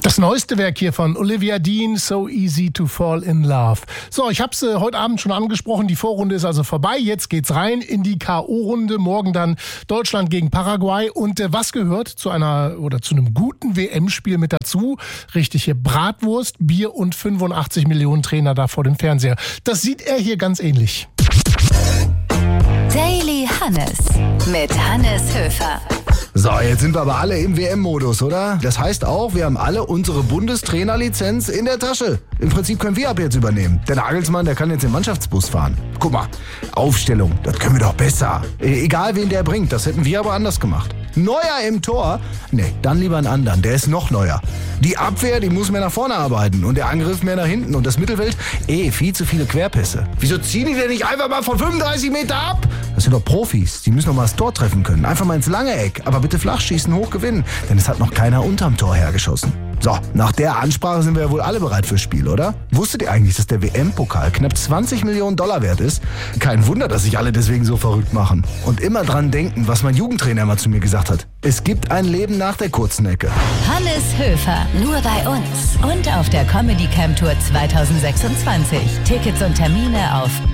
Das neueste Werk hier von Olivia Dean, So Easy to Fall in Love. So, ich habe es heute Abend schon angesprochen, die Vorrunde ist also vorbei. Jetzt geht's rein in die K.O.-Runde. Morgen dann Deutschland gegen Paraguay. Und was gehört zu einem guten WM-Spiel mit dazu? Richtig, hier Bratwurst, Bier und 85 Millionen Trainer da vor dem Fernseher. Das sieht er hier ganz ähnlich. Daily Hannes mit Hannes Höfer. So, jetzt sind wir aber alle im WM-Modus, oder? Das heißt auch, wir haben alle unsere Bundestrainerlizenz in der Tasche. Im Prinzip können wir ab jetzt übernehmen. Der Nagelsmann, der kann jetzt im Mannschaftsbus fahren. Guck mal, Aufstellung, das können wir doch besser. Egal, wen der bringt, das hätten wir aber anders gemacht. Neuer im Tor? Nee, dann lieber einen anderen, der ist noch neuer. Die Abwehr, die muss mehr nach vorne arbeiten und der Angriff mehr nach hinten. Und das Mittelfeld, viel zu viele Querpässe. Wieso ziehen die denn nicht einfach mal von 35 Meter ab? Das sind doch Profis, die müssen doch mal das Tor treffen können. Einfach mal ins lange Eck, aber bitte flach schießen, hoch gewinnen. Denn es hat noch keiner unterm Tor hergeschossen. So, nach der Ansprache sind wir ja wohl alle bereit fürs Spiel, oder? Wusstet ihr eigentlich, dass der WM-Pokal knapp 20 Millionen Dollar wert ist? Kein Wunder, dass sich alle deswegen so verrückt machen. Und immer dran denken, was mein Jugendtrainer mal zu mir gesagt hat. Es gibt ein Leben nach der kurzen Ecke. Hannes Höfer, nur bei uns und auf der Comedy Camp Tour 2026. Tickets und Termine auf